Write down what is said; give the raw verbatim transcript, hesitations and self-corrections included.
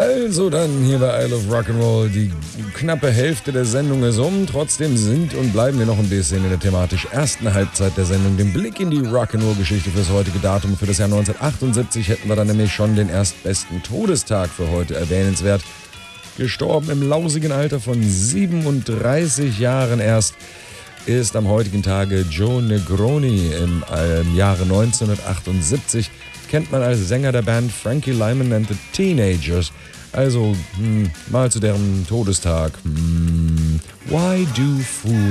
Also dann hier bei Isle of Rock'n'Roll. Die knappe Hälfte der Sendung ist um. Trotzdem sind und bleiben wir noch ein bisschen in der thematisch ersten Halbzeit der Sendung. Den Blick in die Rock'n'Roll-Geschichte fürs heutige Datum. Für das Jahr neunzehnhundertachtundsiebzig hätten wir dann nämlich schon den erstbesten Todestag für heute erwähnenswert. Gestorben im lausigen Alter von siebenunddreißig Jahren erst ist am heutigen Tage Joe Negroni. Im, äh, im Jahre neunzehnhundertachtundsiebzig kennt man als Sänger der Band Frankie Lyman and the Teenagers. Also, hm, mal zu deren Todestag. Hm, Why do fools